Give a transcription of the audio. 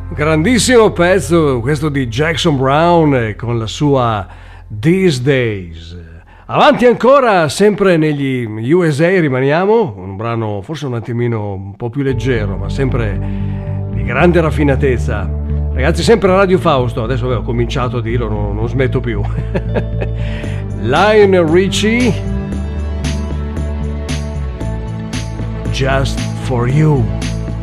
Grandissimo pezzo questo di Jackson Browne con la sua These Days. Avanti ancora, sempre negli USA rimaniamo, un brano forse un attimino un po' più leggero, ma sempre di grande raffinatezza. Ragazzi, sempre a Radio Fausto, adesso ho cominciato a dirlo, non smetto più. Lionel Richie, Just for You.